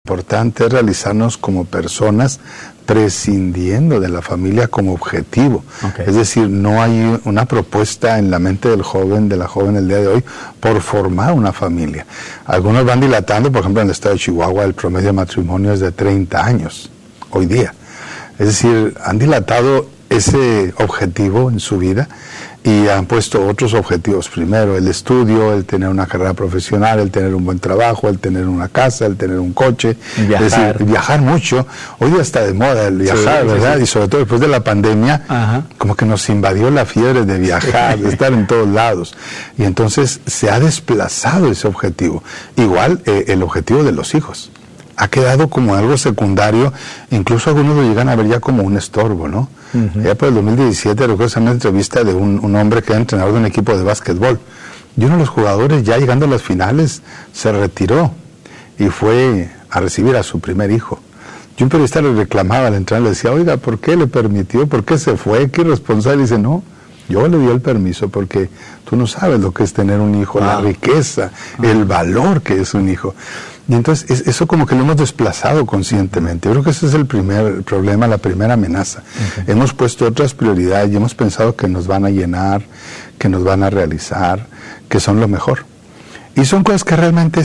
importante es realizarnos como personas prescindiendo de la familia como objetivo. Okay. Es decir, no hay una propuesta en la mente del joven, de la joven el día de hoy, por formar una familia. Algunos van dilatando, por ejemplo, en el estado de Chihuahua el promedio de matrimonio es de 30 años, hoy día. Es decir, han dilatado ese objetivo en su vida y han puesto otros objetivos. Primero, el estudio, el tener una carrera profesional, el tener un buen trabajo, el tener una casa, el tener un coche. Viajar. Es decir, viajar mucho. Hoy día está de moda el viajar, sí, ¿verdad? Sí. Y sobre todo después de la pandemia, Ajá. como que nos invadió la fiebre de viajar, de estar en todos lados. Y entonces se ha desplazado ese objetivo. Igual el objetivo de los hijos. Ha quedado como algo secundario, incluso algunos lo llegan a ver ya como un estorbo, ¿no? Ya por el 2017 recuerdo una entrevista de un hombre que era entrenador de un equipo de básquetbol, y uno de los jugadores ya llegando a las finales se retiró y fue a recibir a su primer hijo. Y un periodista le reclamaba al entrenador, le decía, oiga, ¿por qué le permitió? ¿Por qué se fue? ¿Qué irresponsable? Y dice, no, yo le di el permiso porque tú no sabes lo que es tener un hijo, la riqueza, el valor que es un hijo. Y entonces eso como que lo hemos desplazado conscientemente. Yo creo que ese es el primer problema, la primera amenaza. Okay. Hemos puesto otras prioridades y hemos pensado que nos van a llenar, que nos van a realizar, que son lo mejor. Y son cosas que realmente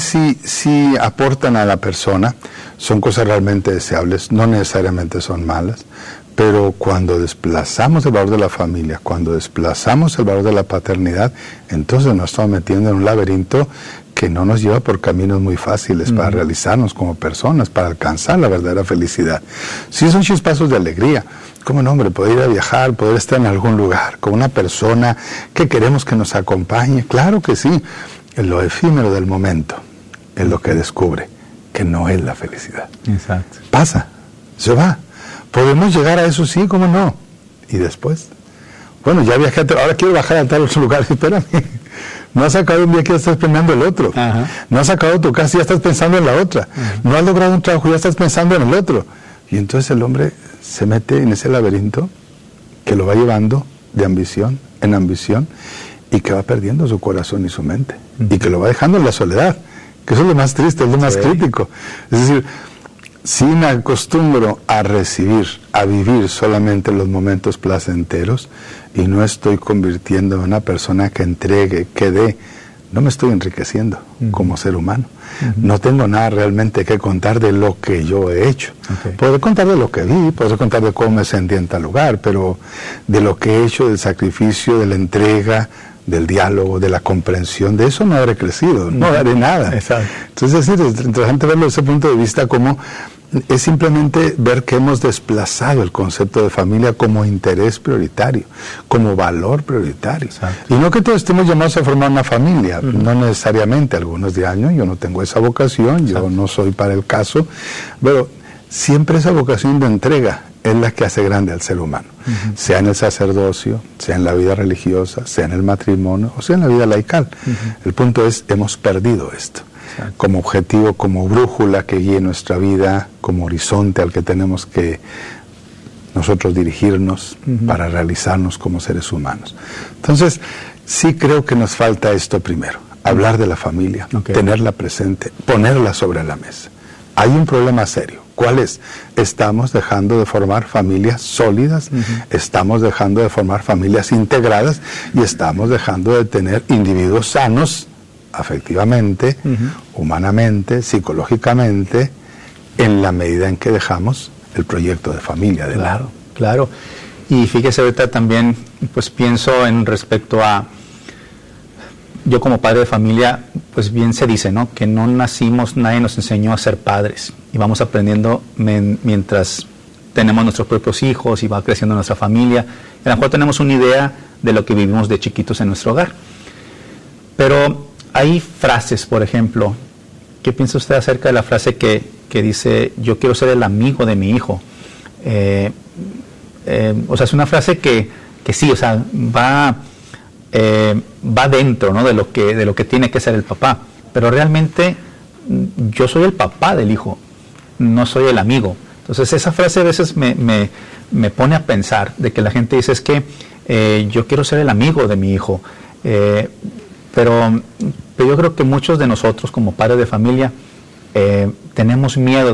sí aportan a la persona, son cosas realmente deseables, no necesariamente son malas, pero cuando desplazamos el valor de la familia, cuando desplazamos el valor de la paternidad, entonces nos estamos metiendo en un laberinto que no nos lleva por caminos muy fáciles para realizarnos como personas, para alcanzar la verdadera felicidad. Sí son chispazos de alegría, como no, hombre, poder ir a viajar, poder estar en algún lugar, con una persona que queremos que nos acompañe, claro que sí, en lo efímero del momento, es lo que descubre que no es la felicidad. Exacto. Pasa, se va. Podemos llegar a eso, sí, cómo no. Y después, bueno, ya viajé, ahora quiero bajar a tal otro lugar, espérame. No has acabado un día que ya estás planeando el otro. Ajá. No has acabado tu casa y ya estás pensando en la otra. Ajá. No has logrado un trabajo y ya estás pensando en el otro. Y entonces el hombre se mete en ese laberinto que lo va llevando de ambición en ambición y que va perdiendo su corazón y su mente. Y que lo va dejando en la soledad, que eso es lo más triste, es lo más crítico. Es decir, si me acostumbro a recibir, a vivir solamente los momentos placenteros y no estoy convirtiendo en una persona que entregue, que dé, no me estoy enriqueciendo como ser humano. No tengo nada realmente que contar de lo que yo he hecho. Puedo contar de lo que vi, puedo contar de cómo me sentí en tal lugar, pero de lo que he hecho, del sacrificio, de la entrega, del diálogo, de la comprensión, de eso no habré crecido, no haré nada. Exacto. Entonces es interesante verlo desde ese punto de vista, como es simplemente ver que hemos desplazado el concepto de familia como interés prioritario, como valor prioritario. Exacto. Y no que todos estemos llamados a formar una familia, no necesariamente. Algunos de años yo no tengo esa vocación, yo no soy para el caso, pero siempre esa vocación de entrega es la que hace grande al ser humano, sea en el sacerdocio, sea en la vida religiosa, sea en el matrimonio o sea en la vida laical. El punto es, hemos perdido esto. Exacto. Como objetivo, como brújula que guíe nuestra vida, como horizonte al que tenemos que nosotros dirigirnos para realizarnos como seres humanos. Entonces, sí creo que nos falta esto primero, hablar de la familia, tenerla presente, ponerla sobre la mesa. Hay un problema serio. ¿Cuál es? Estamos dejando de formar familias sólidas, estamos dejando de formar familias integradas y estamos dejando de tener individuos sanos, afectivamente, humanamente, psicológicamente, en la medida en que dejamos el proyecto de familia de lado. Claro. Y fíjese, ahorita también pues pienso en respecto a, yo como padre de familia, pues bien se dice, ¿no? Que no nacimos, nadie nos enseñó a ser padres y vamos aprendiendo mientras tenemos nuestros propios hijos y va creciendo nuestra familia. A lo mejor tenemos una idea de lo que vivimos de chiquitos en nuestro hogar. Pero hay frases, por ejemplo, ¿qué piensa usted acerca de la frase que dice, yo quiero ser el amigo de mi hijo? O sea, es una frase que sí, o sea, va dentro, ¿no? de lo que tiene que ser el papá, pero realmente yo soy el papá del hijo, no soy el amigo. Entonces esa frase a veces me pone a pensar de que la gente dice es que yo quiero ser el amigo de mi hijo, pero yo creo que muchos de nosotros como padres de familia tenemos miedo